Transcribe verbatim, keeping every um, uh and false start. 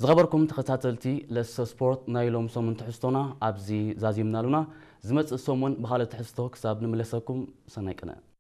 ዝኸበርኩም ተኸታተልቲ ለሰ ስፖርት ናይሎም ሰሙን ትሕዝቶና ኣብዚ ዛዚምና ሉና ዝመጽእ ሰሙን ብኻልእ ትሕዝቶ ክሳብ ንምለሰኩም ሰናይ ቅነ